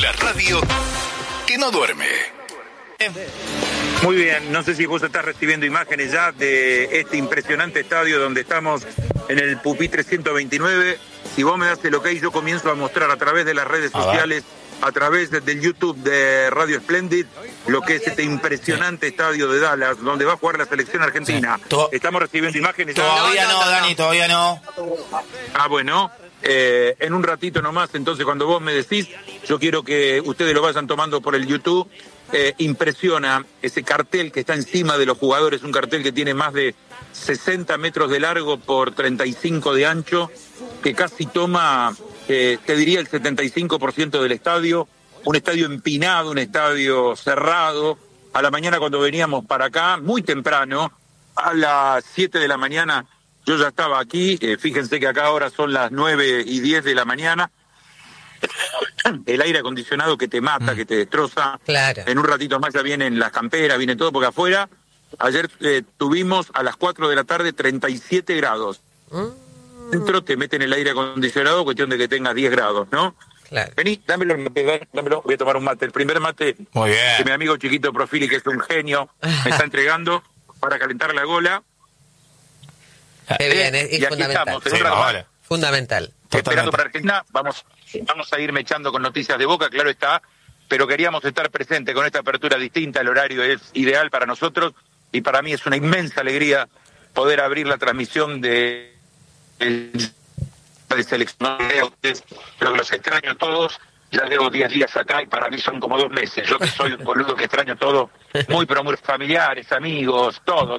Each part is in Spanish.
La radio que no duerme. Muy bien, no sé si vos estás recibiendo imágenes ya de este impresionante estadio donde estamos en el Pupitre 129. Si vos me das el ok, yo comienzo a mostrar a través de las redes sociales, a través del YouTube de Radio Splendid, lo que es este impresionante estadio de Dallas, donde va a jugar la selección argentina. Sí. ¿Estamos recibiendo imágenes? Todavía no, Dani, todavía no. Ah, bueno. En un ratito nomás, entonces cuando vos me decís, yo quiero que ustedes lo vayan tomando por el YouTube. Impresiona ese cartel que está encima de los jugadores, un cartel que tiene más de 60 metros de largo por 35 de ancho, que casi toma, te diría, el 75% del estadio, un estadio empinado, un estadio cerrado. A la mañana cuando veníamos para acá, muy temprano, a las 7 de la mañana, yo ya estaba aquí, fíjense que acá ahora son las 9:10 de la mañana, el aire acondicionado que te mata, que te destroza. Claro. En un ratito más ya vienen las camperas, viene todo, porque afuera, ayer tuvimos a las 4 de la tarde 37 grados. Dentro te meten el aire acondicionado, cuestión de que tengas 10 grados, ¿no? Claro. Vení, dámelo, voy a tomar un mate. El primer mate Muy bien. que mi amigo Chiquito Profili, que es un genio, me está entregando para calentar la gola. Qué bien, es y aquí fundamental. estamos, Fundamental. Esperando para Argentina, vamos a ir mechando con noticias de Boca, claro está, pero queríamos estar presentes con esta apertura distinta, el horario es ideal para nosotros y para mí es una inmensa alegría poder abrir la transmisión de selección. Creo que los extraño a todos, ya llevo 10 días acá y para mí son como 2 meses. Yo que soy un boludo que extraño todo, muy familiares, amigos, todo.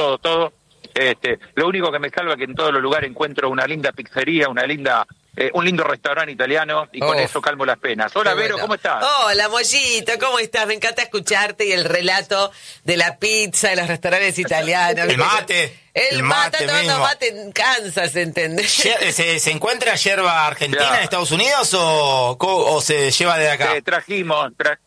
Lo único que me salva es que en todos los lugares encuentro una linda pizzería, un lindo restaurante italiano y con eso calmo las penas. Hola, Vero, ¿cómo estás? Hola, Mollito, ¿cómo estás? Me encanta escucharte y el relato de la pizza, de los restaurantes italianos. El mate. El mate, tomando mate en Kansas, ¿entendés? ¿Se encuentra yerba argentina en Estados Unidos o se lleva de acá? Trajimos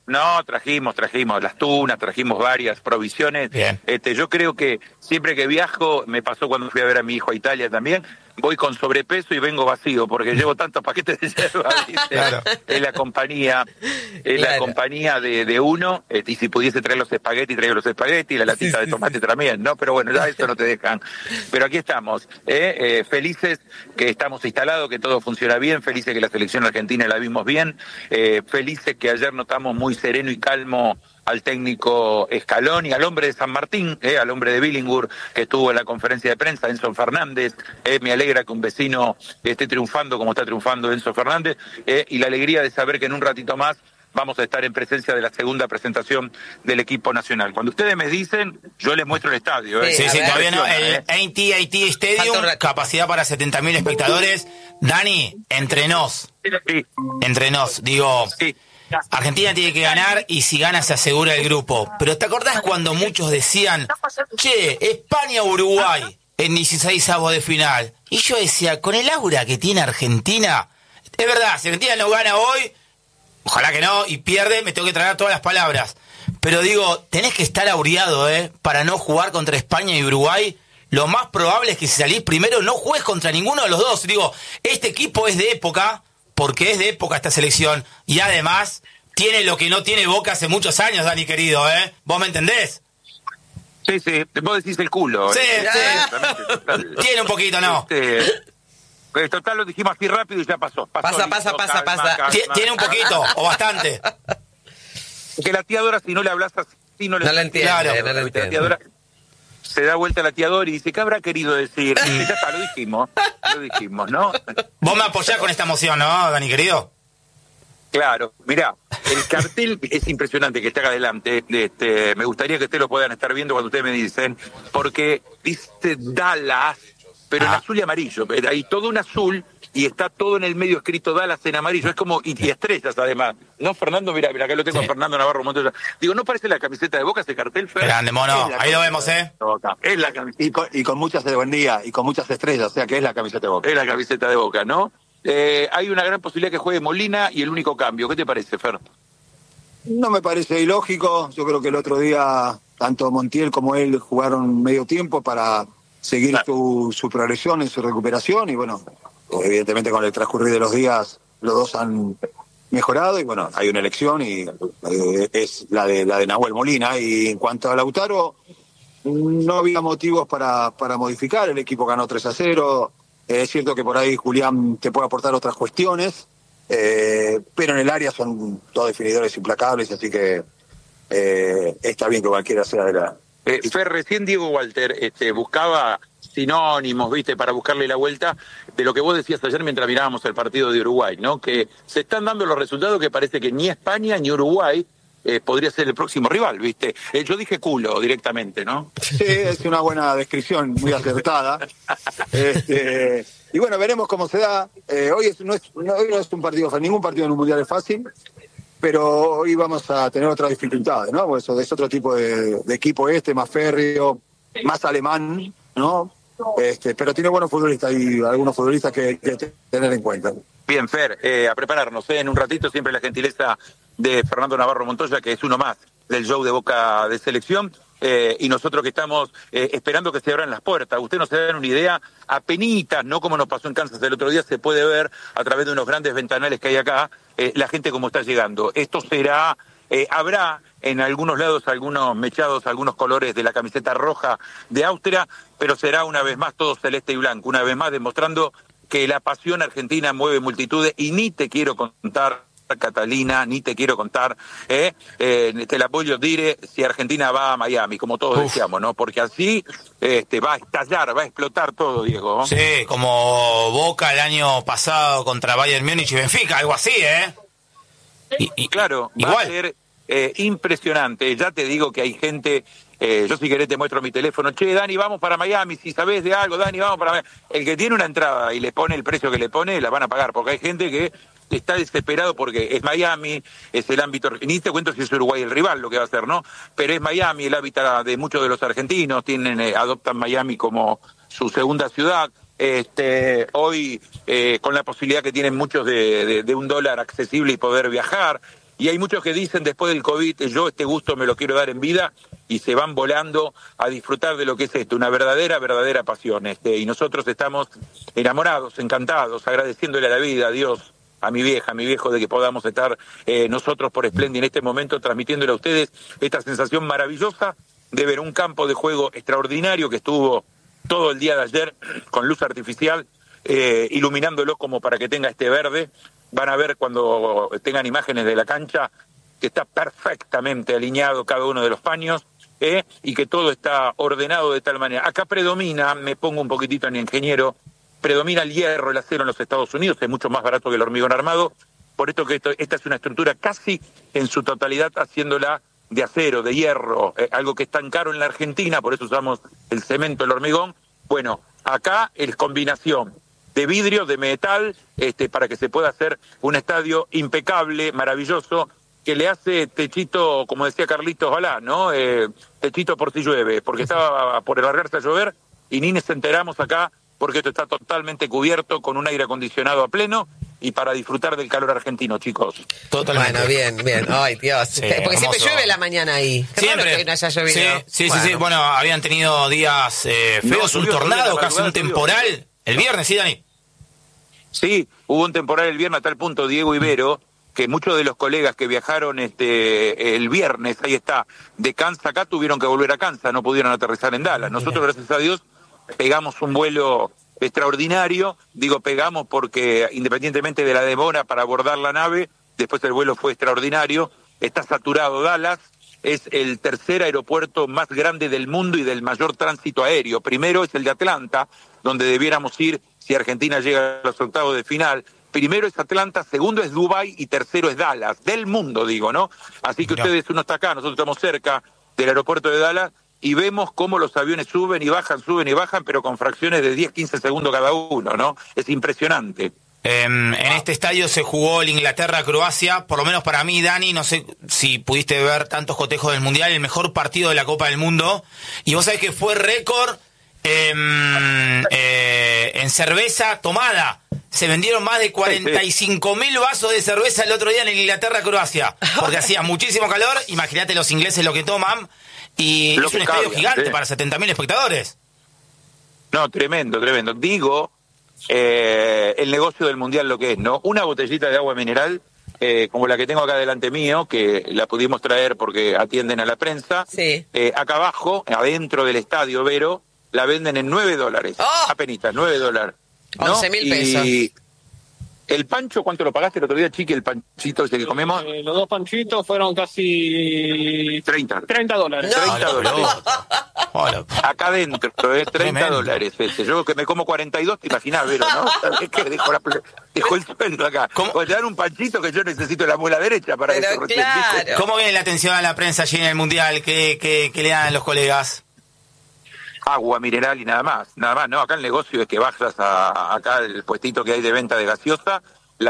las tunas, trajimos varias provisiones. Bien. Yo creo que siempre que viajo, me pasó cuando fui a ver a mi hijo a Italia también, voy con sobrepeso y vengo vacío, porque llevo tantos paquetes de yerba. Claro. Es la compañía, la compañía de uno, y si pudiese traer los espaguetis, traigo los espaguetis, la latita de tomate también, ¿no? Pero bueno, ya eso no te dejan. Pero aquí estamos, felices que estamos instalados, que todo funciona bien, felices que la selección argentina la vimos bien, felices que ayer notamos muy sereno y calmo al técnico Scaloni, al hombre de San Martín, al hombre de Billingur, que estuvo en la conferencia de prensa, Enzo Fernández. Me alegra que un vecino esté triunfando como está triunfando Enzo Fernández, y la alegría de saber que en un ratito más vamos a estar en presencia de la segunda presentación del equipo nacional. Cuando ustedes me dicen, yo les muestro el estadio. Sí, todavía no. El AT&T Stadium, capacidad para 70.000 espectadores. Dani, entre nos, digo... Sí. Argentina tiene que ganar y si gana se asegura el grupo. Pero ¿te acordás cuando muchos decían, che, España-Uruguay en 16avos de final? Y yo decía, con el aura que tiene Argentina, es verdad, si Argentina no gana hoy, ojalá que no, y pierde, me tengo que tragar todas las palabras. Pero digo, tenés que estar aureado, para no jugar contra España y Uruguay. Lo más probable es que si salís primero no juegues contra ninguno de los dos. Digo, este equipo es de época, porque es de época esta selección, y además tiene lo que no tiene Boca hace muchos años, Dani querido, ¿Vos me entendés? Sí, vos decís el culo. Sí. Tiene un poquito, ¿no? Total, lo dijimos así rápido y ya pasó. Pasa. Tiene un poquito, o bastante. Que la tía Dora, si no le hablas así, no la entiende. Claro. No la entiende. La tía Dora se da vuelta a la tía Dora y dice, ¿qué habrá querido decir? Y ya está, lo dijimos, ¿no? Vos me apoyás con esta emoción, ¿no, Dani querido? Claro, mirá, el cartel es impresionante que está acá adelante. Me gustaría que ustedes lo puedan estar viendo cuando ustedes me dicen, porque dice Dallas, pero en azul y amarillo. Hay todo un azul y está todo en el medio escrito Dallas en amarillo. Es como, y estrellas además. No, Fernando, mirá, acá lo tengo a Fernando Navarro Montoya. Digo, ¿no parece la camiseta de Boca ese cartel, Fer? Grande, mono, ahí lo vemos, Boca. Es la camiseta. Y con muchas de buen día, y con muchas estrellas, o sea que es la camiseta de Boca. Es la camiseta de Boca, ¿no? Hay una gran posibilidad que juegue Molina y el único cambio. ¿Qué te parece, Fer? No me parece ilógico. Yo creo que el otro día tanto Montiel como él jugaron medio tiempo para seguir su progresión en su recuperación y bueno, evidentemente con el transcurrir de los días los dos han mejorado, y bueno, hay una elección y es la de Nahuel Molina. Y en cuanto a Lautaro, no había motivos para modificar. El equipo ganó 3-0. Es cierto que por ahí Julián te puede aportar otras cuestiones, pero en el área son todos definidores implacables, así que está bien que cualquiera sea de la... Fer, recién Diego Walter buscaba sinónimos, viste, para buscarle la vuelta de lo que vos decías ayer mientras mirábamos el partido de Uruguay, ¿no? Que se están dando los resultados que parece que ni España ni Uruguay podría ser el próximo rival, viste. Yo dije culo directamente, ¿no? Sí, es una buena descripción, muy acertada. Y bueno, veremos cómo se da. Hoy no es un partido, ningún partido en un mundial es fácil, pero hoy vamos a tener otras dificultades, ¿no? Pues es otro tipo de equipo más férreo, más alemán, ¿no? Pero tiene buenos futbolistas y algunos futbolistas que tener en cuenta. Bien, Fer, a prepararnos, en un ratito, siempre la gentileza de Fernando Navarro Montoya, que es uno más del show de Boca de Selección, y nosotros que estamos esperando que se abran las puertas. Usted no se da una idea, apenitas, no como nos pasó en Kansas el otro día, se puede ver a través de unos grandes ventanales que hay acá, la gente como está llegando. Esto será, habrá en algunos lados algunos mechados, algunos colores de la camiseta roja de Austria, pero será una vez más todo celeste y blanco, una vez más demostrando que la pasión argentina mueve multitudes. Y ni te quiero contar, Catalina, ni te quiero contar, te la voglio dire, si Argentina va a Miami, como todos decíamos, ¿no? Porque así va a estallar, va a explotar todo, Diego. Sí, como Boca el año pasado contra Bayern Múnich y Benfica, algo así, ¿eh? Y claro, igual va a ser impresionante. Ya te digo que hay gente, yo si querés te muestro mi teléfono, che, Dani, vamos para Miami, si sabés de algo, Dani, vamos para Miami. El que tiene una entrada y le pone el precio que le pone, la van a pagar, porque hay gente que está desesperado porque es Miami, es el ámbito, ni te cuento si es Uruguay el rival lo que va a hacer, ¿no? Pero es Miami, el hábitat de muchos de los argentinos, adoptan Miami como su segunda ciudad. Hoy con la posibilidad que tienen muchos de $1 accesible y poder viajar, y hay muchos que dicen después del COVID, yo este gusto me lo quiero dar en vida, y se van volando a disfrutar de lo que es esto, una verdadera pasión, y nosotros estamos enamorados, encantados, agradeciéndole a la vida, a Dios, a mi vieja, a mi viejo, de que podamos estar nosotros por Splendid en este momento transmitiéndole a ustedes esta sensación maravillosa de ver un campo de juego extraordinario que estuvo todo el día de ayer con luz artificial, iluminándolo como para que tenga este verde. Van a ver cuando tengan imágenes de la cancha que está perfectamente alineado cada uno de los paños, y que todo está ordenado de tal manera. Acá predomina, me pongo un poquitito en ingeniero, predomina el hierro, el acero en los Estados Unidos, es mucho más barato que el hormigón armado, por esto que esta es una estructura casi en su totalidad haciéndola de acero, de hierro, algo que es tan caro en la Argentina, por eso usamos el cemento, el hormigón. Bueno, acá es combinación de vidrio, de metal, para que se pueda hacer un estadio impecable, maravilloso, que le hace techito, como decía Carlitos Balá, ¿no? Techito por si llueve, porque estaba por largarse a llover y ni nos enteramos acá, porque esto está totalmente cubierto con un aire acondicionado a pleno y para disfrutar del calor argentino, chicos. Totalmente. Bueno, bien. Ay, Dios. Sí, porque hermoso. siempre llueve la mañana ahí. Qué Siempre. raro que no haya llovido. Sí. Bueno, habían tenido días feos, un tornado, casi un temporal. El viernes, ¿sí, Dani? Sí, hubo un temporal el viernes a tal punto, Diego Ibero, que muchos de los colegas que viajaron el viernes, ahí está, de Kansas acá, tuvieron que volver a Kansas, no pudieron aterrizar en Dallas. Nosotros, gracias a Dios, pegamos un vuelo extraordinario, digo pegamos porque independientemente de la demora para abordar la nave, después el vuelo fue extraordinario, está saturado Dallas, es el tercer aeropuerto más grande del mundo y del mayor tránsito aéreo. Primero es el de Atlanta, donde debiéramos ir si Argentina llega a los octavos de final. Primero es Atlanta, segundo es Dubái y tercero es Dallas, del mundo digo, ¿no? Así que ustedes, uno está acá, nosotros estamos cerca del aeropuerto de Dallas, y vemos cómo los aviones suben y bajan, pero con fracciones de 10, 15 segundos cada uno, ¿no? Es impresionante. En este estadio se jugó el Inglaterra-Croacia, por lo menos para mí, Dani, no sé si pudiste ver tantos cotejos del Mundial, el mejor partido de la Copa del Mundo, y vos sabés que fue récord en cerveza tomada. Se vendieron más de 45.000 vasos de cerveza el otro día en Inglaterra-Croacia, porque hacía muchísimo calor, imagínate los ingleses lo que toman, y es un estadio gigante para 70.000 espectadores. No, tremendo. Digo, el negocio del Mundial lo que es, ¿no? Una botellita de agua mineral como la que tengo acá delante mío, que la pudimos traer porque atienden a la prensa. Sí. Acá abajo, adentro del estadio, Vero, la venden en $9. ¡Oh! Apenita, $9. ¿no? 11.000 pesos. Y el pancho, ¿cuánto lo pagaste el otro día, Chiqui, el panchito ese que comemos? Los 2 panchitos fueron casi $30. $30. $30. Hola. Acá adentro, $30 ese. Yo que me como 42, te imaginás, Vero, ¿no? ¿Sabés qué? Dejo el sueldo acá. ¿Cómo? O te dan un panchito que yo necesito la muela derecha para Pero eso. recién, claro. ¿viste? ¿Cómo viene la atención a la prensa allí en el Mundial? ¿Qué le dan los colegas? Agua mineral y nada más, ¿no? Acá el negocio es que bajas acá el puestito que hay de venta de gaseosa,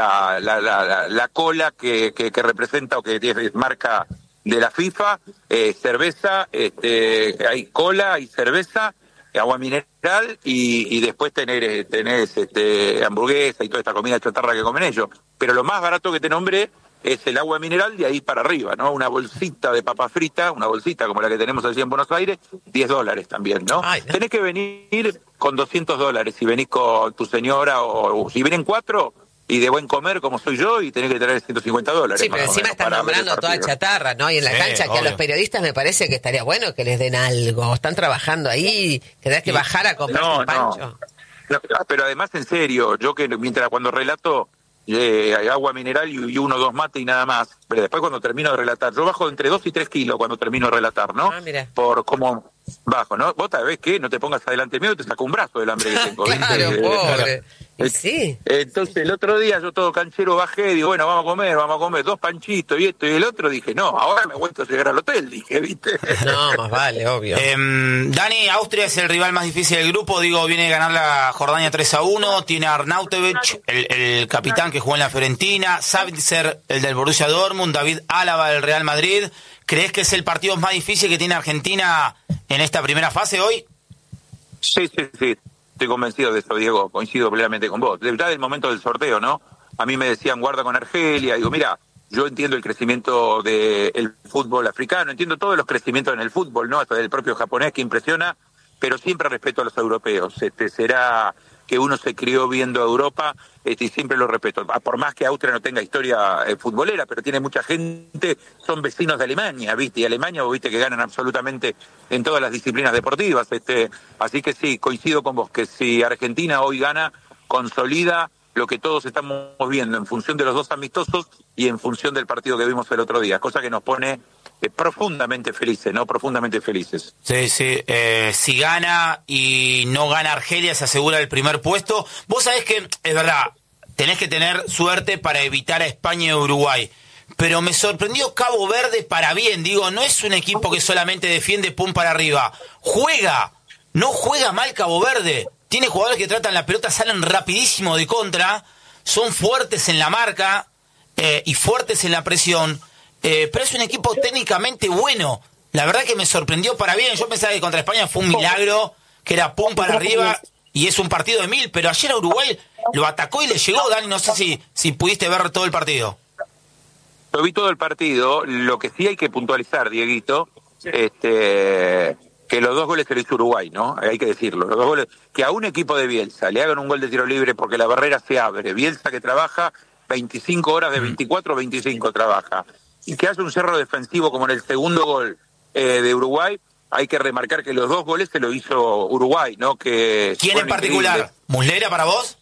la cola que representa o que tiene marca de la FIFA, cerveza, hay cola, hay cerveza, agua mineral y después tenés hamburguesa y toda esta comida chatarra que comen ellos. Pero lo más barato que te nombré es el agua mineral de ahí para arriba, ¿no? Una bolsita de papa frita, una bolsita como la que tenemos allí en Buenos Aires, $10 también, ¿no? Ay, no. Tenés que venir con $200 si venís con tu señora o si vienen 4 y de buen comer como soy yo y tenés que traer $150. Sí, pero encima están nombrando toda chatarra, ¿no? Y en la Sí, cancha, que a obvio. los periodistas me parece que estaría bueno que les den algo. Están trabajando ahí, que tenés que bajar a comprar un pancho. No, pero además, en serio, yo que cuando relato hay agua mineral y 1 o 2 mate y nada más, pero después cuando termino de relatar, yo bajo entre 2 y 3 kilos cuando termino de relatar, ¿no? Ah, mira. Por cómo bajo, ¿no? Vos sabés que no te pongas adelante mío y te saco un brazo del hambre que tengo. Claro, ¿viste? pobre. Y sí. Entonces el otro día yo todo canchero bajé, digo, bueno, vamos a comer 2 panchitos y esto y el otro, dije, no, ahora me he vuelto a llegar al hotel, dije, ¿viste? No, más vale, obvio. Dani, Austria es el rival más difícil del grupo, viene a ganar la Jordania 3-1, tiene a Arnautovic, el capitán que jugó en la Fiorentina, Savitzer, el del Borussia Dortmund, David Álava del Real Madrid. ¿Crees que es el partido más difícil que tiene Argentina en esta primera fase hoy? Sí, estoy convencido de eso, Diego, coincido plenamente con vos. Ya del momento del sorteo, ¿no? A mí me decían, guarda con Argelia, digo, mira, yo entiendo el crecimiento del fútbol africano, entiendo todos los crecimientos en el fútbol, ¿no? Hasta del propio japonés que impresiona, pero siempre respeto a los europeos. Será que uno se crió viendo a Europa, y siempre lo respeto. Por más que Austria no tenga historia futbolera, pero tiene mucha gente, son vecinos de Alemania, ¿viste? Y Alemania, vos viste que ganan absolutamente en todas las disciplinas deportivas. Así que sí, coincido con vos, que si Argentina hoy gana, consolida lo que todos estamos viendo en función de los 2 amistosos y en función del partido que vimos el otro día, cosa que nos pone profundamente felices, ¿no? Profundamente felices. Sí. Si gana y no gana Argelia, se asegura el primer puesto. Vos sabés que, es verdad, tenés que tener suerte para evitar a España y Uruguay. Pero me sorprendió Cabo Verde para bien. Digo, no es un equipo que solamente defiende pum para arriba. No juega mal Cabo Verde. Tiene jugadores que tratan la pelota, salen rapidísimo de contra, son fuertes en la marca y fuertes en la presión. Pero es un equipo técnicamente bueno. La verdad que me sorprendió para bien. Yo pensaba que contra España fue un milagro, que era pum para arriba y es un partido de 1000. Pero ayer a Uruguay lo atacó y le llegó. Dani, no sé si pudiste ver todo el partido. Yo vi todo el partido. Lo que sí hay que puntualizar, Dieguito, que los 2 goles se lo hizo Uruguay, ¿no? Hay que decirlo. Los 2 goles, que a un equipo de Bielsa le hagan un gol de tiro libre porque la barrera se abre. Bielsa que trabaja 25 horas de 24 o 25 trabaja. Y que hace un cerro defensivo como en el segundo gol de Uruguay, hay que remarcar que los 2 goles se lo hizo Uruguay, ¿no? Que ¿Quién en particular? Increíbles. ¿Muslera para vos?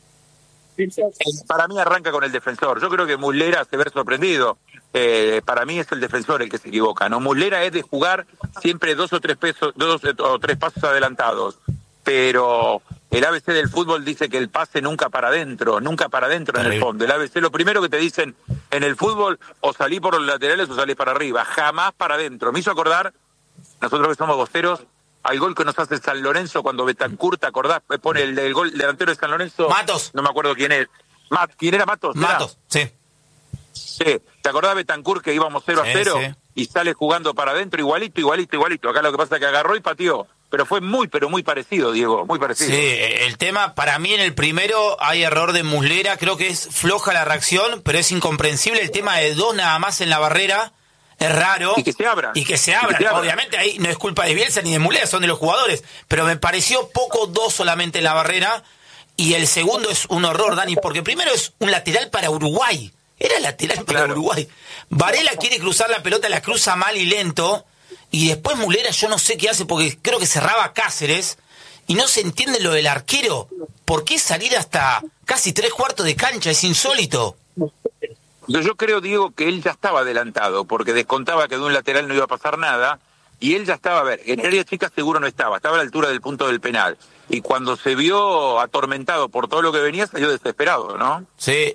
Para mí arranca con el defensor. Yo creo que Muslera se ve sorprendido. Para mí es el defensor el que se equivoca, ¿no? Muslera es de jugar siempre 2 o 3 pasos adelantados. Pero el ABC del fútbol dice que el pase nunca para adentro en el fondo. El ABC, lo primero que te dicen en el fútbol, o salí por los laterales o salí para arriba, jamás para adentro. Me hizo acordar, nosotros que somos voceros, al gol que nos hace San Lorenzo cuando Betancur, ¿te acordás? Pone el gol delantero de San Lorenzo. Matos. No me acuerdo quién es. ¿Quién era Matos? Matos, sí. Sí. ¿Te acordás de Betancur que íbamos 0-0? Sí. Y sale jugando para adentro igualito. Acá lo que pasa es que agarró y pateó. Pero fue muy parecido, Diego, muy parecido. Sí, el tema, para mí en el primero hay error de Muslera, creo que es floja la reacción, pero es incomprensible el tema de 2 nada más en la barrera, es raro. Y que se abran. Obviamente ahí no es culpa de Bielsa ni de Muslera, son de los jugadores, pero me pareció poco 2 solamente en la barrera, y el segundo es un horror, Dani, porque primero es un lateral para Uruguay, Era lateral para Uruguay. Varela quiere cruzar la pelota, la cruza mal y lento. Y después Mulera, yo no sé qué hace, porque creo que cerraba a Cáceres. Y no se entiende lo del arquero. ¿Por qué salir hasta casi 3/4 de cancha? Es insólito. Yo creo, Diego, que él ya estaba adelantado, porque descontaba que de un lateral no iba a pasar nada. Y él ya estaba, a ver, en área chica seguro no estaba a la altura del punto del penal. Y cuando se vio atormentado por todo lo que venía, salió desesperado, ¿no? Sí,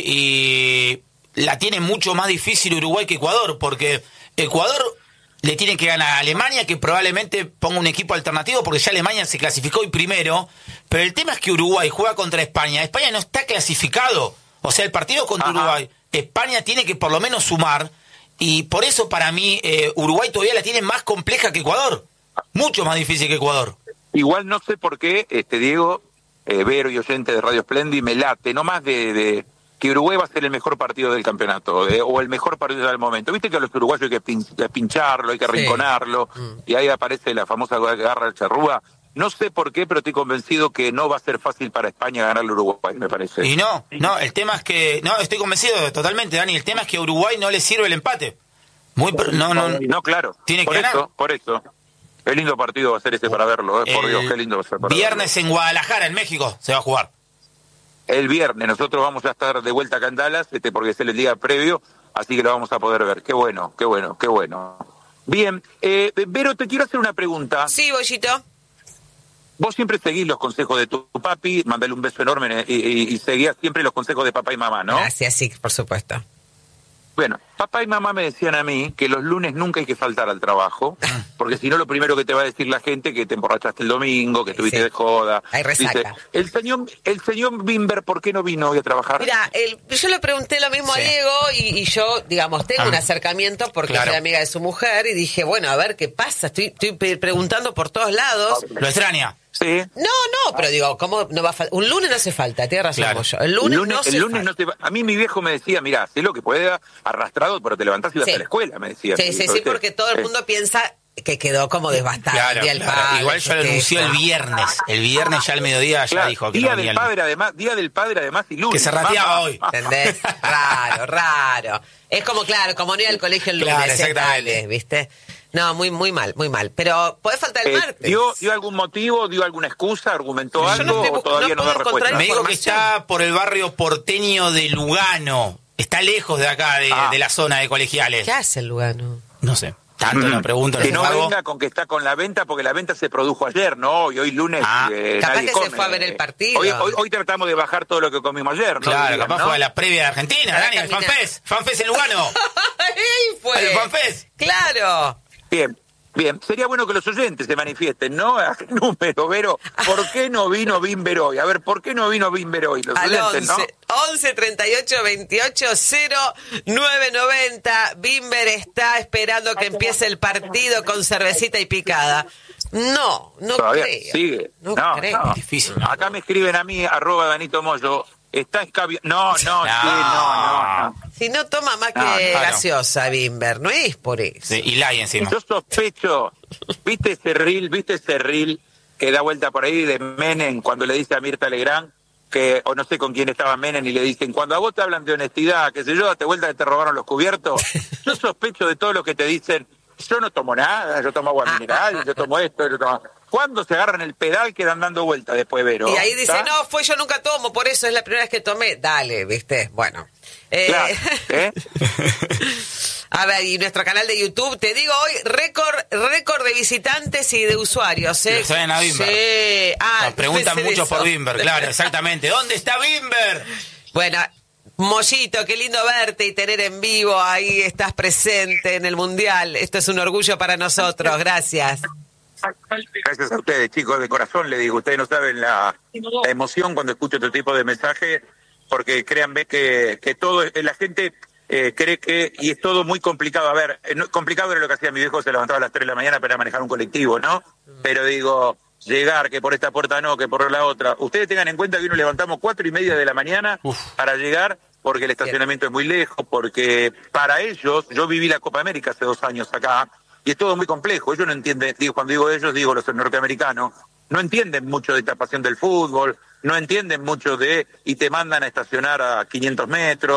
y la tiene mucho más difícil Uruguay que Ecuador, porque Ecuador le tiene que ganar a Alemania, que probablemente ponga un equipo alternativo, porque ya Alemania se clasificó y primero, pero el tema es que Uruguay juega contra España. España no está clasificado, o sea, el partido contra Uruguay, España tiene que por lo menos sumar, y por eso para mí Uruguay todavía la tiene más compleja que Ecuador, mucho más difícil que Ecuador. Igual no sé por qué, Diego, Vero y oyente de Radio Splendid, me late, no más de que Uruguay va a ser el mejor partido del campeonato, o el mejor partido del momento. Viste que a los uruguayos hay que pincharlo, hay que arrinconarlo, y ahí aparece la famosa garra del charrúa. No sé por qué, pero estoy convencido que no va a ser fácil para España ganar al Uruguay, me parece. Y no, el tema es que, estoy convencido totalmente, Dani, el tema es que a Uruguay no le sirve el empate. No, claro, tiene que ganar. Por eso. Qué lindo partido va a ser ese para verlo, por Dios, qué lindo va a ser para viernes verlo. En Guadalajara, en México, se va a jugar. El viernes, nosotros vamos a estar de vuelta acá en Dallas, porque es el día previo, así que lo vamos a poder ver. Qué bueno. Bien, Vero, te quiero hacer una pregunta. Sí, Bollito. Vos siempre seguís los consejos de tu papi, mandale un beso enorme y seguías siempre los consejos de papá y mamá, ¿no? Gracias, sí, por supuesto. Bueno, papá y mamá me decían a mí que los lunes nunca hay que faltar al trabajo, porque si no lo primero que te va a decir la gente que te emborrachaste el domingo, que estuviste de joda. Hay resaca. Dice, el señor Bimber, ¿por qué no vino hoy a trabajar? Mira, yo le pregunté lo mismo a Diego y yo, digamos, tengo un acercamiento porque soy amiga de su mujer y dije, bueno, a ver qué pasa, estoy preguntando por todos lados. ¿Lo extraña? Sí. No, pero digo, ¿cómo no va a faltar? Un lunes no hace falta, tienes razón, Claro. yo. El lunes no hace falta. No te va. A mí mi viejo me decía, mira, sé lo que pueda, arrastrado, pero te levantás y vas a la escuela, me decía. Sí, porque todo el mundo piensa que quedó como devastado. Claro, igual yo lo anunció el viernes ya al mediodía ya dijo que día no del venía padre además y lunes. que se rateaba hoy. ¿Entendés? Raro. Es como, como no ir al colegio el lunes. Claro, exactamente. ¿Viste? No, muy mal. Pero podés faltar el martes. ¿Dio algún motivo, dio alguna excusa, argumentó algo o todavía no da respuesta? Me dijo que está por el barrio porteño de Lugano. Está lejos de acá, de la zona de Colegiales. ¿Qué hace el Lugano? No sé. Tanto no pregunto. Que no venga con que está con la venta, porque la venta se produjo ayer, ¿no? Y hoy lunes capaz que come. se fue a ver el partido. Hoy tratamos de bajar todo lo que comimos ayer, ¿no? Claro, capaz fue a la previa de Argentina, Dani, el FanFest en Lugano. Ahí fue. El FanFest. Claro. Bien, sería bueno que los oyentes se manifiesten, ¿no? ¿A qué número, Vero? ¿Por qué no vino Bimber hoy? A ver, ¿por qué no vino Bimber hoy? Los al oyentes, 11 38 28 0990. Bimber está esperando que empiece el partido con cervecita y picada. No todavía creo. Sigue. No creo. No. Es difícil. Acá me escriben a mí, @Danito Moyo. Está escabiando. No. Si no toma más que gaseosa, Bimber, no es por eso. Sí, y Lai encima. Yo sospecho, ¿viste ese reel que da vuelta por ahí de Menem cuando le dice a Mirta Legrand o no sé con quién estaba Menem y le dicen, cuando a vos te hablan de honestidad, qué sé yo, date vuelta que te robaron los cubiertos? Yo sospecho de todo lo que te dicen, yo no tomo nada, yo tomo agua mineral, yo tomo esto, yo tomo... ¿Cuándo se agarran el pedal quedan dando vueltas después, Vero? Y ahí dice, no, yo nunca tomo, por eso es la primera vez que tomé. Dale, ¿viste? Bueno. Claro, A ver, y nuestro canal de YouTube, te digo hoy, récord de visitantes y de usuarios, ¿eh? Lo saben a Bimber. Sí. Nos preguntan mucho por Bimber, claro, exactamente. ¿Dónde está Bimber? Bueno, Mollito, qué lindo verte y tener en vivo, ahí estás presente en el Mundial. Esto es un orgullo para nosotros, gracias. Gracias a ustedes, chicos, de corazón le digo, ustedes no saben la emoción cuando escucho este tipo de mensajes, porque créanme que todo, la gente cree que, y es todo muy complicado. A ver, complicado era lo que hacía mi viejo, se levantaba a las 3 de la mañana para manejar un colectivo, ¿no? Pero digo, llegar, que por esta puerta no, que por la otra. Ustedes tengan en cuenta que nos levantamos 4:30 de la mañana para llegar, porque el estacionamiento es muy lejos, porque para ellos, yo viví la Copa América hace 2 años acá, y es todo muy complejo. Ellos no entienden, cuando digo ellos, digo los norteamericanos, no entienden mucho de esta pasión del fútbol, no entienden mucho y te mandan a estacionar a 500 metros,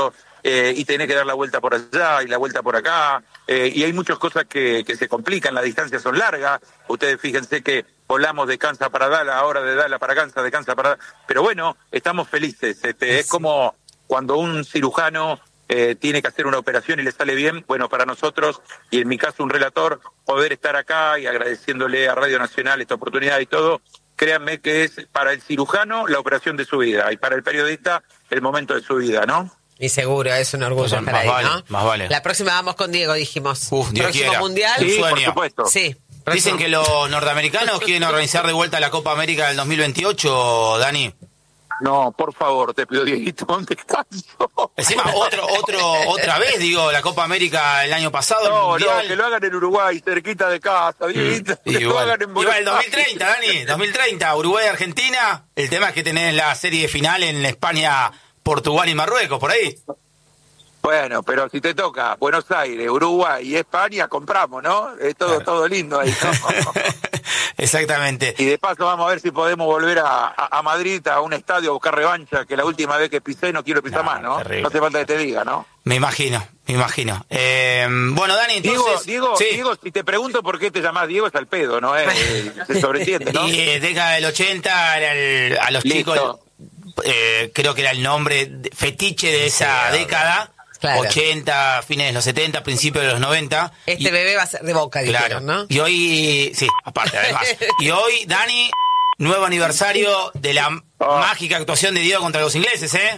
y tenés que dar la vuelta por allá y la vuelta por acá, y hay muchas cosas que se complican, las distancias son largas, ustedes fíjense que volamos de Kansas para Dallas, ahora de Dallas para Kansas, de Kansas para Dallas, pero bueno, estamos felices, es como cuando un cirujano tiene que hacer una operación y le sale bien, bueno, para nosotros, y en mi caso un relator, poder estar acá y agradeciéndole a Radio Nacional esta oportunidad y todo, créanme que es para el cirujano la operación de su vida, y para el periodista el momento de su vida, ¿no? Y seguro, es un orgullo estar ahí, ¿no? Más vale. La próxima vamos con Diego, dijimos. Dios próximo quiera. mundial. Sí, por sueño. supuesto. Sí. Dicen que los norteamericanos quieren organizar de vuelta la Copa América del 2028, Dani. No, por favor, te pido, Dieguito, un descanso. Encima, otra vez, digo, la Copa América el año pasado, el No, Mundial. que lo hagan en Uruguay, cerquita de casa, Dieguito. Que lo hagan en Buenos el 2030, Dani, 2030, Uruguay-Argentina. El tema es que tenés la serie final en España, Portugal y Marruecos, por ahí. Bueno, pero si te toca Buenos Aires, Uruguay y España, compramos, ¿no? Es todo lindo ahí, ¿no? Exactamente. Y de paso vamos a ver si podemos volver a Madrid, a un estadio, a buscar revancha, que la última vez que pisé no quiero pisar más, ¿no? Terrible. No hace falta que te diga, ¿no? Me imagino. Bueno, Dani, entonces... Diego, si te pregunto por qué te llamás Diego, es al pedo, ¿no? Se sobreentiende, ¿no? Y década del 80, a los Listo. chicos, creo que era el nombre fetiche de esa década. Claro. 80, fines de los 70, principios de los 90. Este bebé va a ser de Boca, Claro, dijeron, ¿no? Y hoy, sí, aparte, además. Y hoy, Dani, nuevo aniversario de la mágica actuación de Diego contra los ingleses, ¿eh?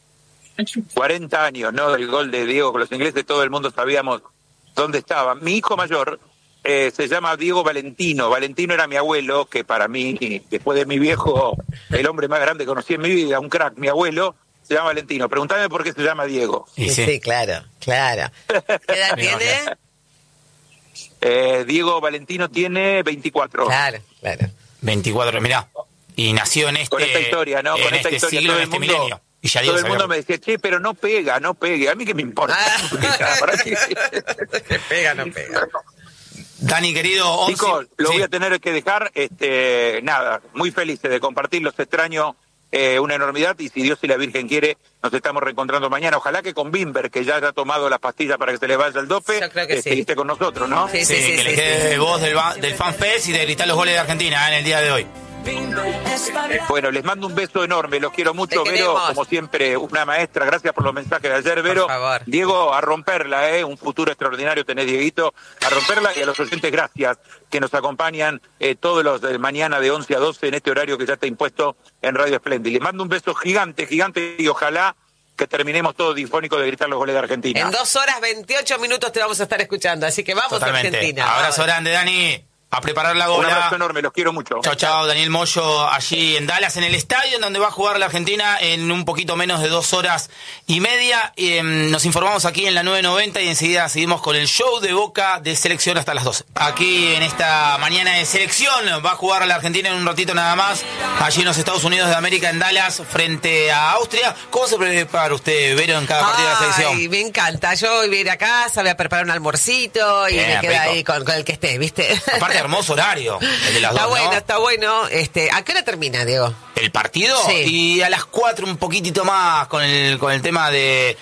40 años, ¿no? Del gol de Diego con los ingleses, todo el mundo sabíamos dónde estaba. Mi hijo mayor se llama Diego Valentino. Valentino era mi abuelo, que para mí, después de mi viejo, el hombre más grande que conocí en mi vida, un crack, mi abuelo, se llama Valentino. Preguntame por qué se llama Diego. Sí, claro. ¿Qué edad tiene? Diego Valentino tiene 24. Claro. 24, mirá. Y nació en Con esta historia, ¿no? en Con esta este historia, siglo, todo en el este mundo, milenio. Y ya todo Diego el mundo me decía, che, pero no pegue. A mí qué me importa. ¿Para qué? No pega. Dani, querido, 11... Chicos, lo Sí. voy a tener que dejar. Nada, muy felices de compartir, los extraño, una enormidad, y si Dios y la Virgen quiere, nos estamos reencontrando mañana. Ojalá que con Bimber, que ya haya tomado las pastillas para que se le vaya el dope, Yo creo que sí. esté con nosotros, ¿no? Sí, que le quede voz del FanFest y de gritar los goles de Argentina en el día de hoy. Bueno, les mando un beso enorme, los quiero mucho, Te Vero, queremos. como siempre, una maestra, gracias por los mensajes de ayer, Vero. favor. Diego, a romperla, un futuro extraordinario tenés, Dieguito, a romperla, y a los oyentes, gracias, que nos acompañan todos los de mañana de 11 a 12 en este horario que ya está impuesto en Radio Splendid. Les mando un beso gigante, y ojalá que terminemos todo difónico de gritar los goles de Argentina. En 2 horas 28 minutos te vamos a estar escuchando, así que vamos Totalmente. a Argentina. Abrazo Vamos. grande, Dani. A preparar la Un gola. abrazo enorme, los quiero mucho. Chao, Daniel Moyo, allí en Dallas, en el estadio en donde va a jugar la Argentina en un poquito menos de 2 horas y media. Nos informamos aquí en la 990 y enseguida seguimos con el show de Boca de selección hasta las 12. Aquí en esta mañana de selección va a jugar la Argentina en un ratito nada más, allí en los Estados Unidos de América, en Dallas, frente a Austria. ¿Cómo se prepara usted, Vero, en cada partido de la selección? Ay, me encanta. Yo voy a ir a casa, voy a preparar un almuercito y Bien, me queda rico. ahí con el que esté, ¿viste? Aparte, hermoso horario, el de las Está dos, bueno, ¿no? está bueno. ¿A qué hora termina, Diego? ¿El partido? Sí. Y a las 4 un poquitito más con el tema de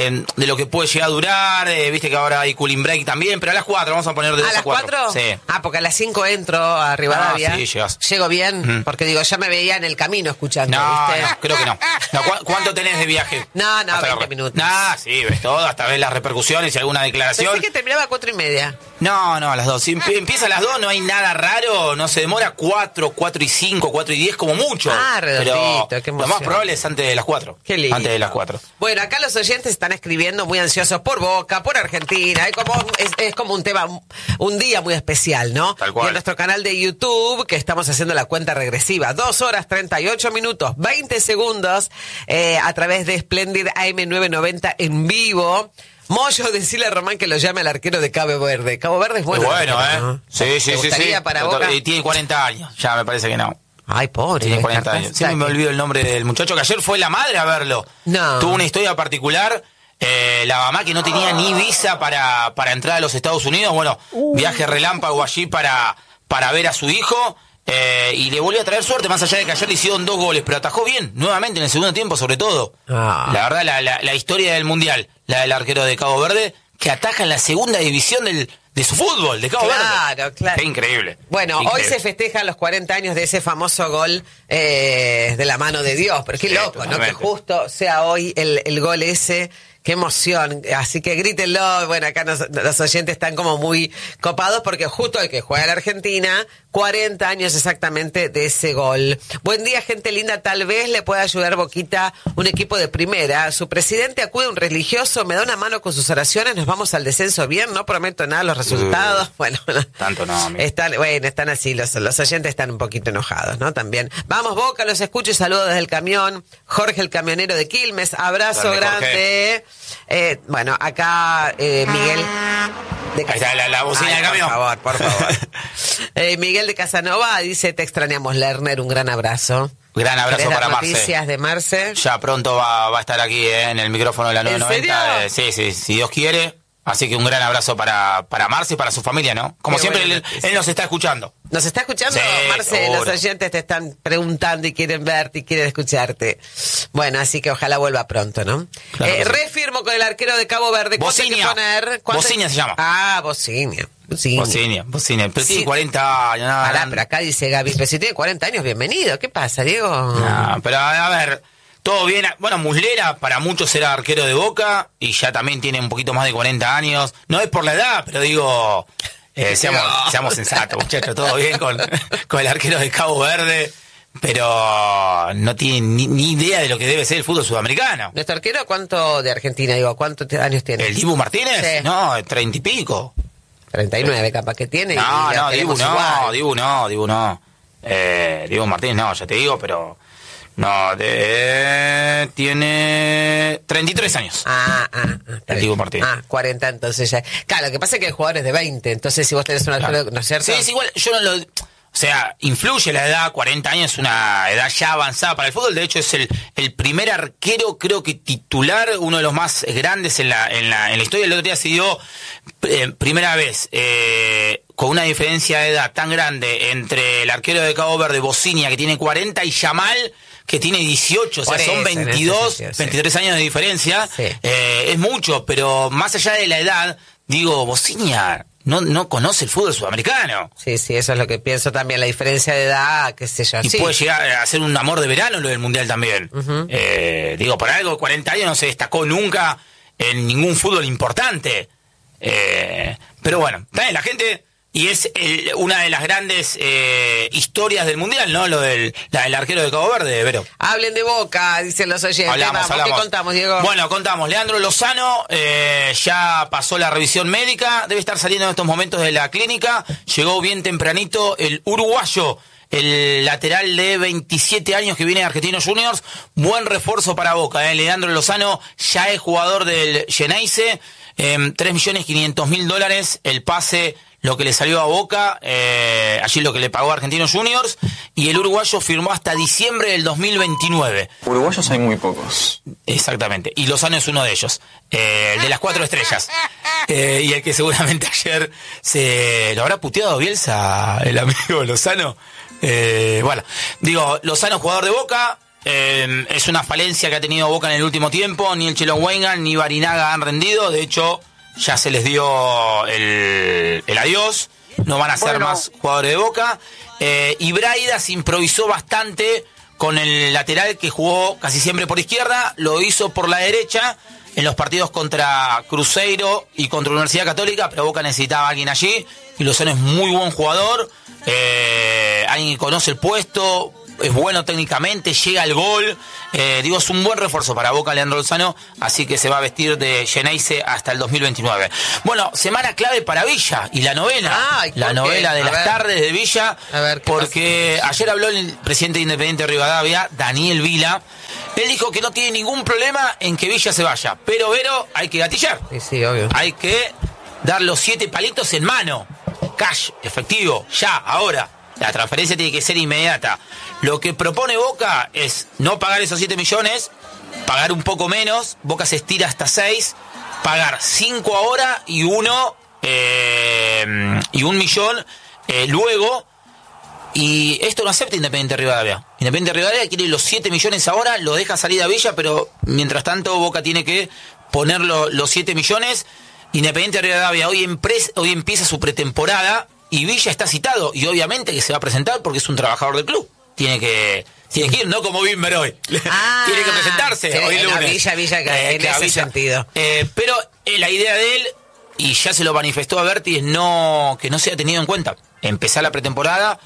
lo que puede llegar a durar. Viste que ahora hay cooling break también, pero a las 4 vamos a poner de 2 ¿A a las 4. 4? Sí. Porque a las 5 entro a Rivadavia. Ah, sí, llegás. Llego bien, Ujú. porque digo, ya me veía en el camino escuchando, No, ¿viste? no, creo que no. ¿Cuánto tenés de viaje? No, Hasta 20 minutos. Nah, sí, ves todo, hasta ves las repercusiones y alguna declaración. Pensé que terminaba a 4:30. No, a las 2. Si empieza a las 2, no hay nada raro, no se demora 4 y 5, 4 y 10 como mucho. Ah, redondito, pero qué lo emoción. más probable es antes de las 4. Qué lindo. Antes de las 4. Bueno, acá los oyentes están escribiendo muy ansiosos por Boca, por Argentina. Es como un tema, un día muy especial, ¿no? Tal cual. Y en nuestro canal de YouTube, que estamos haciendo la cuenta regresiva, 2 horas 38 minutos, 20 segundos, a través de Splendid AM990 en vivo. Moyo, decirle a Román que lo llame al arquero de Cabo Verde. Cabo Verde es bueno. Bueno, arquero, ¿no? Sí. ¿Te gustaría para Boca? Y tiene 40 años, ya me parece que no. Ay, pobre. Tiene 40 descartás. años. Siempre me olvido el nombre del muchacho, que ayer fue la madre a verlo. No. Tuvo una historia particular. La mamá que no tenía ni visa para entrar a los Estados Unidos. Bueno, viaje relámpago allí para ver a su hijo. Y le volvió a traer suerte, más allá de que ayer le hicieron 2 goles, pero atajó bien, nuevamente en el segundo tiempo sobre todo. Ah. La verdad, la historia del Mundial. la del arquero de Cabo Verde, que ataja en la segunda división de su fútbol, de Cabo Verde. Claro. Es increíble. Bueno, increíble. Hoy se festejan los 40 años de ese famoso gol de la mano de Dios. Pero qué Sí, loco, totalmente. ¿no? Que justo sea hoy el gol ese. Qué emoción. Así que grítenlo. Bueno, acá los oyentes están como muy copados porque justo el que juega la Argentina, 40 años exactamente de ese gol. Buen día, gente linda. Tal vez le pueda ayudar Boquita un equipo de primera. Su presidente acude a un religioso, me da una mano con sus oraciones, nos vamos al descenso bien, no prometo nada, los resultados. Bueno, tanto no, amigo. Están así, los oyentes están un poquito enojados, ¿no? También. Vamos, Boca, los escucho y saludo desde el camión. Jorge, el camionero de Quilmes, abrazo grande. Bueno, acá Miguel de Ahí está la bocina del camión. Por favor. Miguel de Casanova dice, te extrañamos, Lerner, un gran abrazo. Gran abrazo ¿Querés dar para Marce. noticias de Marce? Ya pronto va a estar aquí en el micrófono de la 990. Sí, si Dios quiere. Así que un gran abrazo para Marce y para su familia, ¿no? Como Qué siempre, buena él noticia. nos está escuchando. ¿Nos está escuchando, Sí, Marce? seguro. Los oyentes te están preguntando y quieren verte y quieren escucharte. Bueno, así que ojalá vuelva pronto, ¿no? Claro que sí. Refirmo con el arquero de Cabo Verde. ¿Cuánto hay que Bocinia. poner? Bocinia se llama. Ah, Bocinia. Bocinia. Pero Sí. tiene 40 años. Nada, Pará, pero acá dice Gaby, pero si tiene 40 años, bienvenido. ¿Qué pasa, Diego? No, pero a ver, todo bien. Bueno, Muslera para muchos era arquero de Boca y ya también tiene un poquito más de 40 años. No es por la edad, pero digo, seamos sensatos, muchachos. Todo bien con el arquero de Cabo Verde, pero no tiene ni idea de lo que debe ser el fútbol sudamericano. ¿Nuestro arquero cuánto de Argentina, digo? ¿Cuántos años tiene? ¿El Dibu Martínez? Sí. No, 30 y pico. 39 capaz que tiene. No, y la no, tenemos Dibu igual. no. Dibu Martínez no, ya te digo, pero... No, tiene 33 años. Está El Dibu bien. Martínez. 40 entonces ya. Claro, lo que pasa es que el jugador es de 20, entonces si vos tenés un arquero, ¿no es cierto? Sí, es igual, yo no lo... O sea, influye la edad, 40 años es una edad ya avanzada para el fútbol, de hecho es el primer arquero, creo que titular, uno de los más grandes en la historia. El otro día se dio primera vez con una diferencia de edad tan grande entre el arquero de Cabo Verde, Bocinia, que tiene 40, y Yamal, que tiene 18, o sea, Por son eso, en ese 22, sentido, sí. 23 años de diferencia. Sí. Es mucho, pero más allá de la edad, digo, Bocinia no conoce el fútbol sudamericano. Sí, eso es lo que pienso también, la diferencia de edad, qué sé yo. Y Sí. puede llegar a ser un amor de verano lo del Mundial también. Digo, por algo, 40 años no se destacó nunca en ningún fútbol importante. Pero bueno, también la gente... Y es una de las grandes historias del Mundial, ¿no? Lo del arquero de Cabo Verde, Vero. Hablen de Boca, dicen los oyentes. Hablamos. ¿Qué contamos, Diego? Bueno, contamos. Leandro Lozano ya pasó la revisión médica. Debe estar saliendo en estos momentos de la clínica. Llegó bien tempranito el uruguayo, el lateral de 27 años que viene de Argentinos Juniors. Buen refuerzo para Boca. Leandro Lozano ya es jugador del Geneise. $3.500.000 el pase, lo que le salió a Boca, allí lo que le pagó a Argentinos Juniors, y el uruguayo firmó hasta diciembre del 2029. Uruguayos hay muy pocos. Exactamente, y Lozano es uno de ellos, el de las 4 estrellas, y el que seguramente ayer lo habrá puteado Bielsa, el amigo Lozano. Bueno, digo, Lozano, jugador de Boca. Es una falencia que ha tenido Boca en el último tiempo. Ni el Chelo Weingart ni Barinaga han rendido. De hecho, ya se les dio el adiós. No van a ser más jugadores de Boca. Y Braida se improvisó bastante con el lateral que jugó casi siempre por izquierda. Lo hizo por la derecha en los partidos contra Cruzeiro y contra Universidad Católica, pero Boca necesitaba a alguien allí. Y Lozano es muy buen jugador. Alguien que conoce el puesto. Es bueno técnicamente, llega al gol. Digo, es un buen refuerzo para Boca, Leandro Lozano, así que se va a vestir de Geneise hasta el 2029. Bueno, semana clave para Villa y la novela. Ay, la ¿por qué? novela de A las ver. tardes de Villa. A ver, ¿qué porque ayer habló el presidente de Independiente Rivadavia, Daniel Vila. Él dijo que no tiene ningún problema en que Villa se vaya, pero Vero, hay que gatillar. Sí, obvio. Hay que dar los 7 palitos en mano. Cash, efectivo, ya, ahora. La transferencia tiene que ser inmediata. Lo que propone Boca es no pagar esos 7 millones, pagar un poco menos. Boca se estira hasta 6, pagar 5 ahora y 1 millón luego. Y esto no acepta Independiente Rivadavia. Independiente Rivadavia quiere los 7 millones ahora, lo deja salir a Villa, pero mientras tanto Boca tiene que poner los 7 millones. Independiente de Rivadavia hoy empieza su pretemporada y Villa está citado y obviamente que se va a presentar porque es un trabajador del club. Tiene que ir, no como Bimber hoy. Tiene que presentarse sí, hoy lunes. Villa en ese sentido. Pero la idea de él, y ya se lo manifestó a Berti, es que no sea tenido en cuenta. Empezar la pretemporada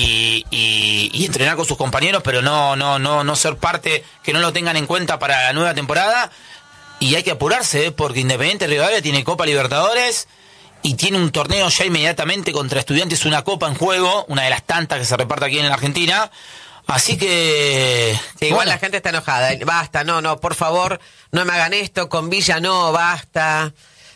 y entrenar con sus compañeros, pero no ser parte, que no lo tengan en cuenta para la nueva temporada. Y hay que apurarse, porque Independiente Rivadavia tiene Copa Libertadores y tiene un torneo ya inmediatamente contra Estudiantes, una copa en juego, una de las tantas que se reparte aquí en la Argentina. Así que... Sí, igual la gente está enojada. Basta, no, por favor, no me hagan esto, con Villa no, basta.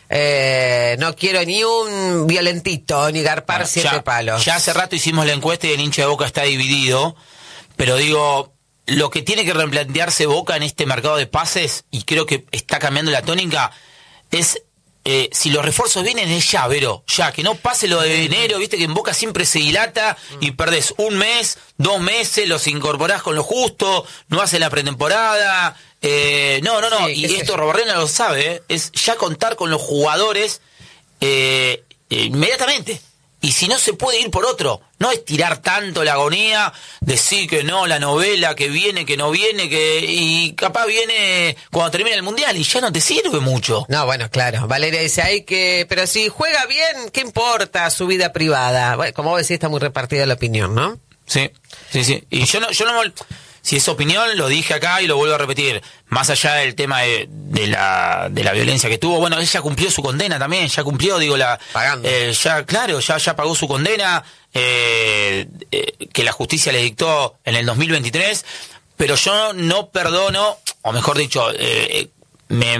No quiero ni un violentito, ni garpar 7 palos. Ya hace rato hicimos la encuesta y el hincha de Boca está dividido, pero digo... Lo que tiene que replantearse Boca en este mercado de pases, y creo que está cambiando la tónica, es si los refuerzos vienen es ya, Vero, ya, que no pase lo de enero, viste que en Boca siempre se dilata y perdés 1 mes, 2 meses, los incorporás con lo justo, no haces la pretemporada, no, sí, y esto Robarrena lo sabe, es ya contar con los jugadores inmediatamente. Y si no se puede ir por otro, no es tirar tanto la agonía, decir que no, la novela, que viene, que no viene, y capaz viene cuando termina el Mundial y ya no te sirve mucho. No, bueno, claro. Valeria dice, pero si juega bien, ¿qué importa su vida privada? Bueno, como vos decís, está muy repartida la opinión, ¿no? Sí. Y yo no si es opinión, lo dije acá y lo vuelvo a repetir. Más allá del tema de la violencia que tuvo, bueno, ella cumplió su condena también, ya cumplió, pagando. Ya pagó su condena, que la justicia le dictó en el 2023, pero yo no perdono, o mejor dicho, no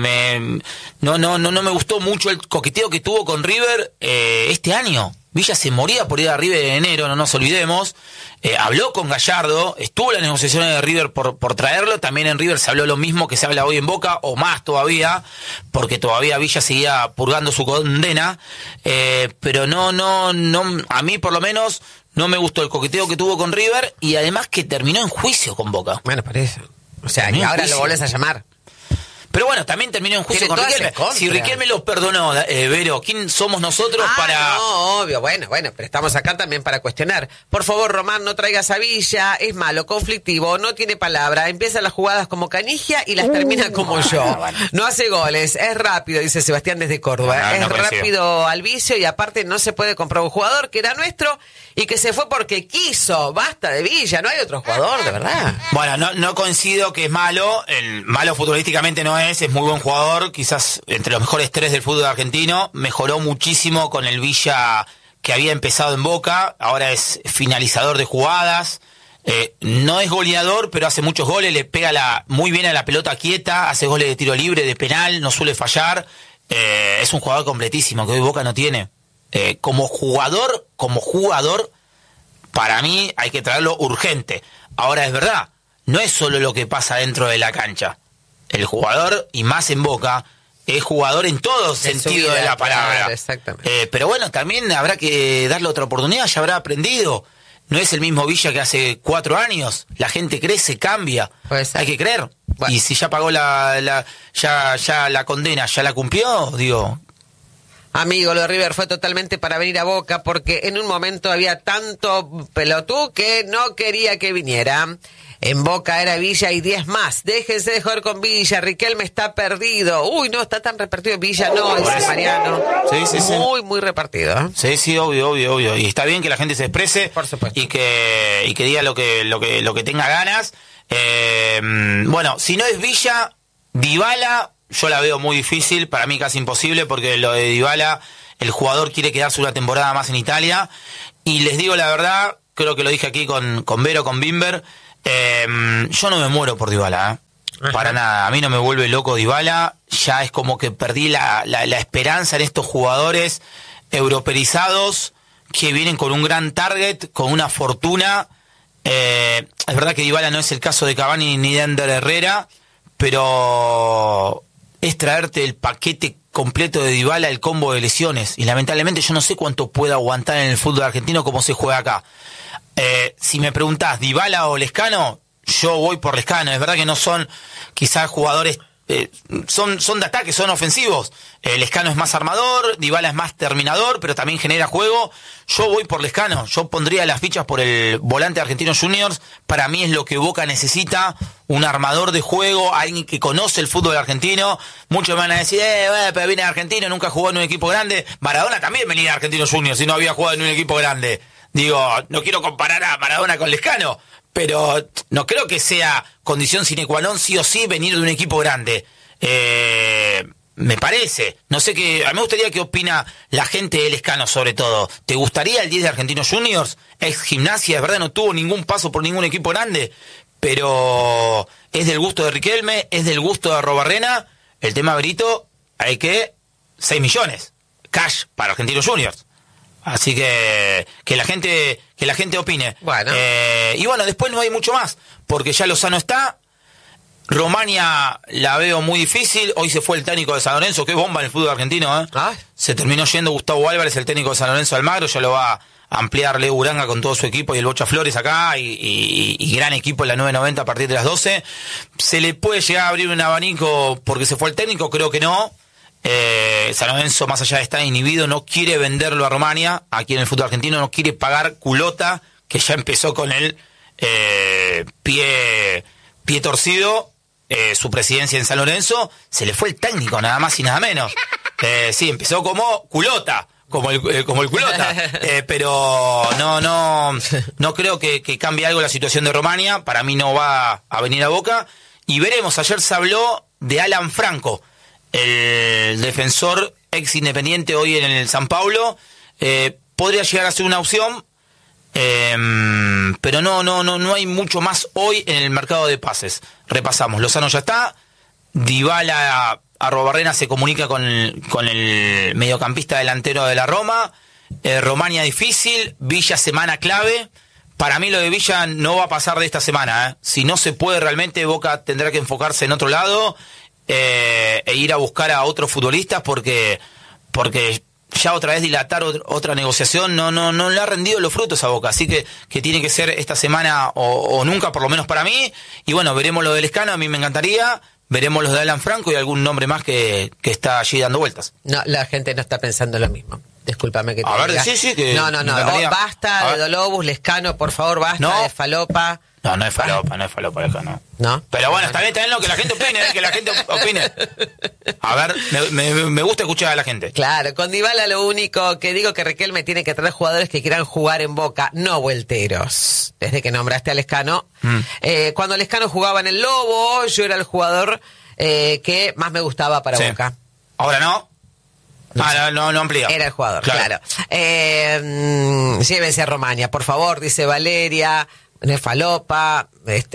me gustó mucho el coqueteo que tuvo con River este año. Villa se moría por ir a River en enero, no nos olvidemos. Habló con Gallardo, estuvo en las negociaciones de River por traerlo. También en River se habló lo mismo que se habla hoy en Boca, o más todavía, porque todavía Villa seguía purgando su condena. Pero no, a mí por lo menos no me gustó el coqueteo que tuvo con River, y además que terminó en juicio con Boca. Bueno, por eso. O sea, y ahora lo volvés a llamar. Pero bueno, también terminó en juicio con Riquelme. Si Riquelme lo perdonó, Vero, ¿quién somos nosotros para...? No, obvio, bueno, pero estamos acá también para cuestionar. Por favor, Román, no traigas a Villa, es malo, conflictivo, no tiene palabra, empieza las jugadas como Canigia y las termina como yo. No hace goles, es rápido, dice Sebastián desde Córdoba. Es rápido al vicio y aparte no se puede comprar un jugador que era nuestro y que se fue porque quiso. Basta de Villa, no hay otro jugador, de verdad. Bueno, no coincido que es malo, malo futbolísticamente no es muy buen jugador, quizás entre los mejores 3 del fútbol argentino, mejoró muchísimo con el Villa que había empezado en Boca, ahora es finalizador de jugadas, no es goleador, pero hace muchos goles, le pega muy bien a la pelota quieta, hace goles de tiro libre, de penal, no suele fallar, es un jugador completísimo que hoy Boca no tiene. Como jugador, para mí hay que traerlo urgente. Ahora es verdad, no es solo lo que pasa dentro de la cancha. El jugador, y más en Boca, es jugador en todo sentido de la palabra. Claro, exactamente. Pero bueno, también habrá que darle otra oportunidad, ya habrá aprendido. No es el mismo Villa que hace 4 años. La gente crece, cambia. Hay que creer. Bueno. Y si ya pagó ya la condena, ya la cumplió, digo... Amigo, lo de River fue totalmente para venir a Boca porque en un momento había tanto pelotú que no quería que viniera. En Boca era Villa y 10 más. Déjense de joder con Villa. Riquelme está perdido. Uy, no, está tan repartido Villa, no, dice Mariano. Sí. Muy repartido. Sí, obvio. Y está bien que la gente se exprese. Por supuesto. Y que diga lo que tenga ganas. Bueno, si no es Villa, Dybala, yo la veo muy difícil. Para mí casi imposible, porque lo de Dybala, el jugador quiere quedarse una temporada más en Italia. Y les digo la verdad, creo que lo dije aquí con Vero, con Bimber. Yo no me muero por Dybala, para nada. A mí no me vuelve loco Dybala. Ya es como que perdí la esperanza en estos jugadores europeizados que vienen con un gran target, con una fortuna. Es verdad que Dybala no es el caso de Cavani ni de Ander Herrera, pero es traerte el paquete completo de Dybala, el combo de lesiones. Y lamentablemente yo no sé cuánto puede aguantar en el fútbol argentino como se juega acá. Si me preguntás Dybala o Lescano, yo voy por Lescano. Es verdad que no son quizás jugadores son de ataque, son ofensivos. Lescano es más armador, Dybala es más terminador, pero también genera juego. Yo voy por Lescano, yo pondría las fichas por el volante de Argentinos Juniors. Para mí es lo que Boca necesita, un armador de juego, alguien que conoce el fútbol argentino. Muchos me van a decir, pero viene de Argentino, nunca jugó en un equipo grande. Maradona también venía de Argentinos Juniors y no había jugado en un equipo grande. Digo, no quiero comparar a Maradona con Lescano, pero no creo que sea condición sine qua non sí o sí venir de un equipo grande. Me parece. No sé qué. A mí me gustaría qué opina la gente de Lescano sobre todo. ¿Te gustaría el 10 de Argentinos Juniors? Ex Gimnasia, es verdad, no tuvo ningún paso por ningún equipo grande, pero es del gusto de Riquelme, es del gusto de Arrobarrena. El tema, Brito, hay que 6 millones cash para Argentinos Juniors. Así que la gente opine. Bueno. Y bueno, después no hay mucho más, porque ya Lozano está. Romania la veo muy difícil. Hoy se fue el técnico de San Lorenzo, qué bomba en el fútbol argentino, ¿eh? Se terminó yendo Gustavo Álvarez, el técnico de San Lorenzo Almagro, ya lo va a ampliar Leo Uranga con todo su equipo y el Bocha Flores acá, y gran equipo en la 990 a partir de las 12. ¿Se le puede llegar a abrir un abanico porque se fue el técnico? Creo que no. San Lorenzo, más allá de estar inhibido, no quiere venderlo a Romania, aquí en el fútbol argentino, no quiere pagar culota, que ya empezó con el pie torcido. Su presidencia en San Lorenzo, se le fue el técnico, nada más y nada menos. Sí, empezó como culota, como el culota, pero no creo que cambie algo la situación de Romania. Para mí no va a venir a Boca, y veremos. Ayer se habló de Alan Franco, el defensor ex Independiente, hoy en el San Paulo. Podría llegar a ser una opción, pero no hay mucho más hoy en el mercado de pases. Repasamos, Lozano ya está, Dybala, Arrobarrena se comunica con el mediocampista delantero de la Roma. Romania difícil, Villa semana clave. Para mí lo de Villa no va a pasar de esta semana, Si no se puede realmente, Boca tendrá que enfocarse en otro lado, e ir a buscar a otros futbolistas, porque ya otra vez dilatar otra negociación no le ha rendido los frutos a Boca, así que tiene que ser esta semana o nunca, por lo menos para mí. Y bueno, veremos lo del Lescano, a mí me encantaría, veremos los de Alan Franco y algún nombre más que está allí dando vueltas. No, la gente no está pensando lo mismo. Discúlpame que te diga. A ver, sí, que no, basta de Dolobus, Lescano, por favor, basta de falopa. No es falopa, Lescano. ¿No? Pero bueno, está bien lo que la gente opine, que la gente opine. A ver, me gusta escuchar a la gente. Claro, con Dybala lo único que digo que Riquelme tiene que traer jugadores que quieran jugar en Boca, no vuelteros. Desde que nombraste a Lescano. Cuando Lescano jugaba en el Lobo, yo era el jugador que más me gustaba para Boca. ¿Ahora no? No amplía. Era el jugador, claro. Llévense a Romania, por favor, dice Valeria. No es falopa,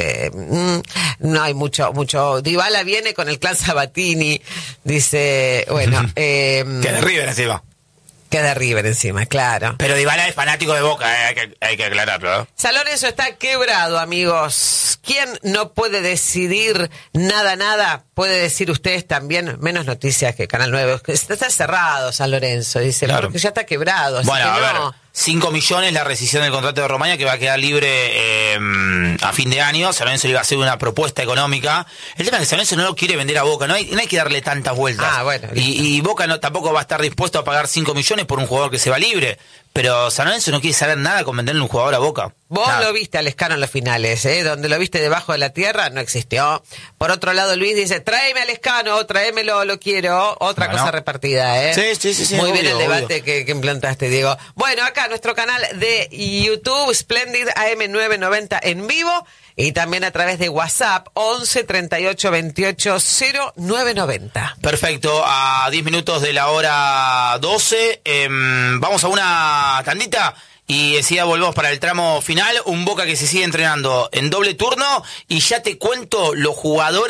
no hay mucho. Dybala viene con el clan Sabatini, dice, bueno. Que de River encima. Que de River encima, claro. Pero Dybala es fanático de Boca, hay que aclararlo. San Lorenzo está quebrado, amigos. ¿Quién no puede decidir nada? Puede decir ustedes también, menos noticias que Canal 9. Está cerrado San Lorenzo, dice, claro, porque ya está quebrado. Así bueno, que a ver, 5 millones la rescisión del contrato de Romania, que va a quedar libre a fin de año. San Lorenzo le iba a hacer una propuesta económica. El tema es que San Lorenzo no lo quiere vender a Boca, no hay que darle tantas vueltas. Bueno, y Boca tampoco va a estar dispuesto a pagar 5 millones por un jugador que se va libre. Pero San Lorenzo no quiere saber nada con venderle un jugador a Boca. Vos nada. Lo viste a Lescano en los finales, donde lo viste debajo de la tierra, no existió. Por otro lado, Luis dice, tráeme a Lescano, tráemelo, lo quiero. Otra cosa repartida, Sí. Muy obvio, bien el debate obvio. que implantaste, Diego. Bueno, acá nuestro canal de YouTube, Splendid AM990 en vivo, y también a través de WhatsApp, 11 38 28 0990. Perfecto, a 10 minutos de la hora 12, vamos a una tandita y enseguida volvemos para el tramo final. Un Boca que se sigue entrenando en doble turno, y ya te cuento los jugadores